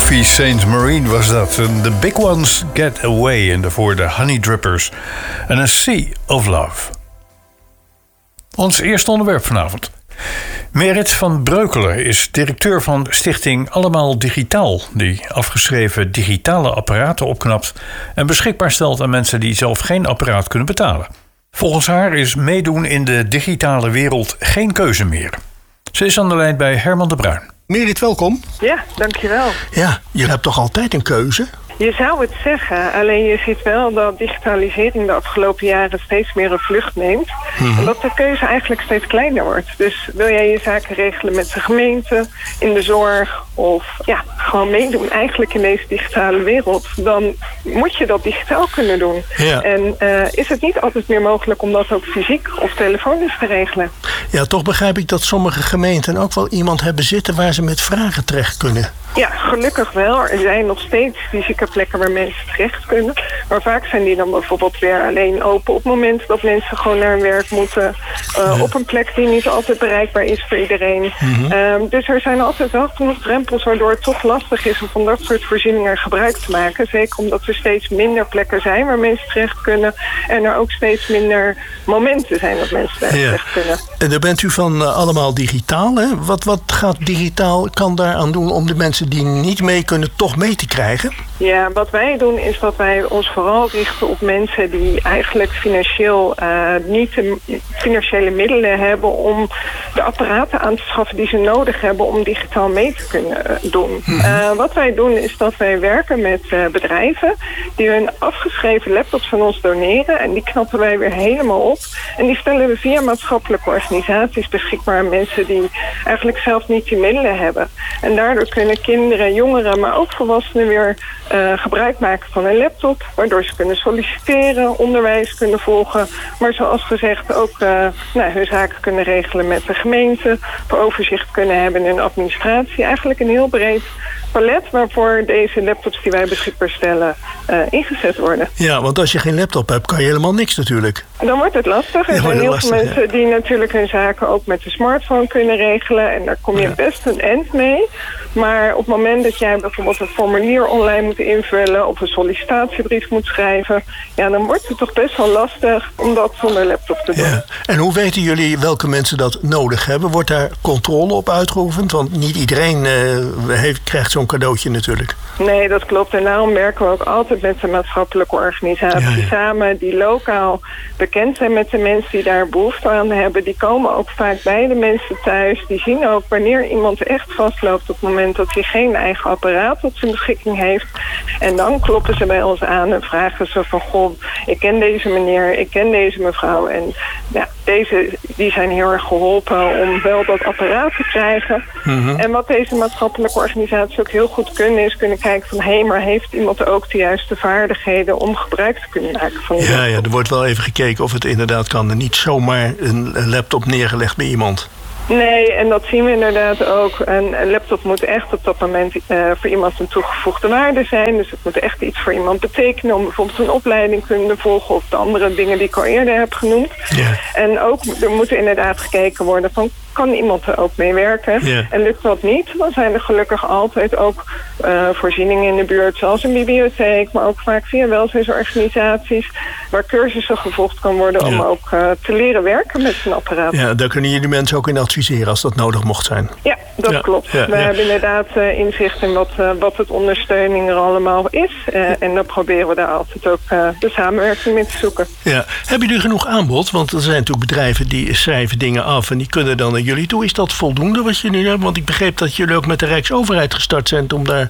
Coffee St. Marine was dat. The Big Ones Get Away. En daarvoor de Honey Drippers. En A Sea of Love. Ons eerste onderwerp vanavond. Merit van Breukelen is directeur van stichting Allemaal Digitaal, die afgeschreven digitale apparaten opknapt en beschikbaar stelt aan mensen die zelf geen apparaat kunnen betalen. Volgens haar is meedoen in de digitale wereld geen keuze meer. Ze is aan de lijn bij Herman de Bruin. Merit, welkom. Ja, dankjewel. Ja, je hebt toch altijd een keuze? Je zou het zeggen, alleen je ziet wel dat digitalisering de afgelopen jaren steeds meer een vlucht neemt. En dat de keuze eigenlijk steeds kleiner wordt. Dus wil jij je zaken regelen met de gemeente, in de zorg of gewoon meedoen eigenlijk in deze digitale wereld, dan moet je dat digitaal kunnen doen. Ja. En is het niet altijd meer mogelijk om dat ook fysiek of telefonisch te regelen? Ja, toch begrijp ik dat sommige gemeenten ook wel iemand hebben zitten waar ze met vragen terecht kunnen. Ja, gelukkig wel. Er zijn nog steeds fysieke plekken waar mensen terecht kunnen. Maar vaak zijn die dan bijvoorbeeld weer alleen open op het moment dat mensen gewoon naar hun werk moeten. Op een plek die niet altijd bereikbaar is voor iedereen. Dus er zijn altijd wel genoeg drempels waardoor het toch lastig is om van dat soort voorzieningen gebruik te maken. Zeker omdat er steeds minder plekken zijn waar mensen terecht kunnen. En er ook steeds minder momenten zijn dat mensen terecht kunnen. En daar bent u van Allemaal Digitaal, hè? Wat gaat digitaal kan daaraan doen om de mensen die niet mee kunnen toch mee te krijgen? Ja, wat wij doen is dat wij ons vooral richten op mensen die eigenlijk financieel niet de financiële middelen hebben om de apparaten aan te schaffen die ze nodig hebben om digitaal mee te kunnen doen. Wat wij doen is dat wij werken met bedrijven die hun afgeschreven laptops van ons doneren en die knappen wij weer helemaal op. En die stellen we via maatschappelijke organisaties beschikbaar aan mensen die eigenlijk zelf niet die middelen hebben. En daardoor kunnen kinderen, jongeren, maar ook volwassenen weer gebruik maken van een laptop, waardoor ze kunnen solliciteren, onderwijs kunnen volgen, maar zoals gezegd ook hun zaken kunnen regelen met de gemeente, voor overzicht kunnen hebben in hun administratie. Eigenlijk een heel breed palet waarvoor deze laptops die wij beschikbaar stellen ingezet worden. Ja, want als je geen laptop hebt, kan je helemaal niks natuurlijk. Dan wordt het lastig. Er zijn heel veel mensen die natuurlijk hun zaken ook met de smartphone kunnen regelen en daar kom je best een eind mee. Maar op het moment dat jij bijvoorbeeld een formulier online moet invullen of een sollicitatiebrief moet schrijven, dan wordt het toch best wel lastig om dat zonder laptop te doen. Ja. En hoe weten jullie welke mensen dat nodig hebben? Wordt daar controle op uitgeoefend? Want niet iedereen krijgt zo'n cadeautje natuurlijk. Nee, dat klopt. En daarom werken we ook altijd met de maatschappelijke organisaties samen die lokaal bekend zijn met de mensen die daar behoefte aan hebben. Die komen ook vaak bij de mensen thuis. Die zien ook wanneer iemand echt vastloopt op het moment dat hij geen eigen apparaat tot zijn beschikking heeft. En dan kloppen ze bij ons aan en vragen ze van, goh, ik ken deze meneer, ik ken deze mevrouw. En die zijn heel erg geholpen om wel dat apparaat te krijgen. En wat deze maatschappelijke organisaties ook heel goed kunnen, is kunnen kijken van, maar heeft iemand ook de juiste vaardigheden om gebruik te kunnen maken van die laptop? Ja, er wordt wel even gekeken of het inderdaad kan. En niet zomaar een laptop neergelegd bij iemand. Nee, en dat zien we inderdaad ook. Een laptop moet echt op dat moment voor iemand een toegevoegde waarde zijn. Dus het moet echt iets voor iemand betekenen om bijvoorbeeld een opleiding te kunnen volgen of de andere dingen die ik al eerder heb genoemd. Ja. En ook, er moet inderdaad gekeken worden van, kan iemand er ook mee werken? Ja. En lukt dat niet, dan zijn er gelukkig altijd ook voorzieningen in de buurt, zoals een bibliotheek, maar ook vaak via welzijnsorganisaties, waar cursussen gevolgd kan worden om ook te leren werken met zo'n apparaat. Ja, daar kunnen jullie mensen ook in adviseren als dat nodig mocht zijn. Ja, dat klopt. We hebben inderdaad inzicht in wat het ondersteuning er allemaal is. En dan proberen we daar altijd ook de samenwerking mee te zoeken. Ja. Hebben jullie genoeg aanbod? Want er zijn natuurlijk bedrijven die schrijven dingen af en die kunnen dan naar jullie toe. Is dat voldoende wat je nu hebt? Want ik begreep dat jullie ook met de Rijksoverheid gestart zijn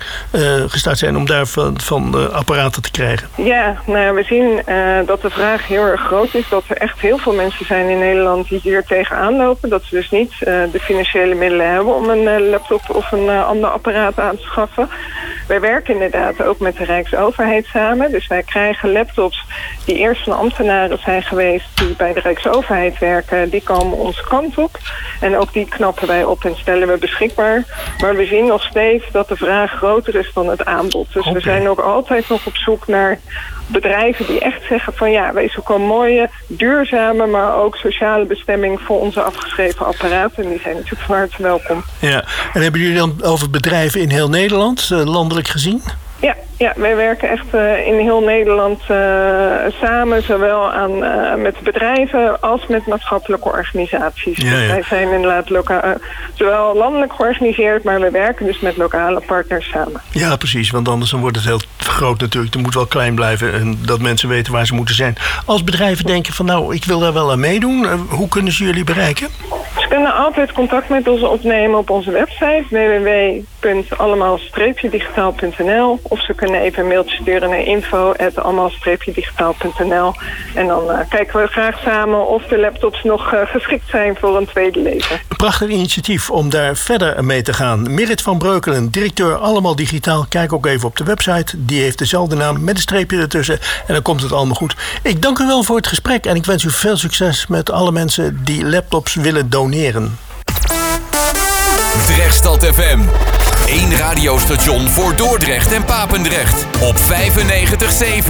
om daar van apparaten te krijgen. Ja, we zien dat de vraag heel erg groot is. Dat er echt heel veel mensen zijn in Nederland die hier tegenaan lopen. Dat ze dus niet de financiële middelen hebben om een laptop of een ander apparaat aan te schaffen. Wij werken inderdaad ook met de Rijksoverheid samen. Dus wij krijgen laptops die eerst van ambtenaren zijn geweest die bij de Rijksoverheid werken. Die komen onze kant op. En ook die knappen wij op en stellen we beschikbaar. Maar we zien nog steeds dat de vraag groter is dan het aanbod. Dus we zijn ook altijd nog op zoek naar bedrijven die echt zeggen van ja, wij zoeken een mooie, duurzame, maar ook sociale bestemming voor onze afgeschreven apparaten. En die zijn natuurlijk van harte welkom. Ja, en hebben jullie dan over bedrijven in heel Nederland, landelijk gezien? Ja, wij werken echt in heel Nederland samen, zowel met bedrijven als met maatschappelijke organisaties. Ja. Dus wij zijn inderdaad zowel landelijk georganiseerd, maar we werken dus met lokale partners samen. Ja, precies, want anders dan wordt het heel groot natuurlijk. Het moet wel klein blijven en dat mensen weten waar ze moeten zijn. Als bedrijven denken van nou, ik wil daar wel aan meedoen, hoe kunnen ze jullie bereiken? Ze kunnen altijd contact met ons opnemen op onze website www.allemaal-digitaal.nl of ze kunnen even een mailtje sturen naar info@allemaal-digitaal.nl en dan kijken we graag samen of de laptops nog geschikt zijn voor een tweede leven. Een prachtig initiatief om daar verder mee te gaan. Merit van Breukelen, directeur Allemaal Digitaal. Kijk ook even op de website. Die heeft dezelfde naam met een streepje ertussen. En dan komt het allemaal goed. Ik dank u wel voor het gesprek en ik wens u veel succes met alle mensen die laptops willen doneren. Drechtstad FM. 1 radiostation voor Dordrecht en Papendrecht. Op 95.7.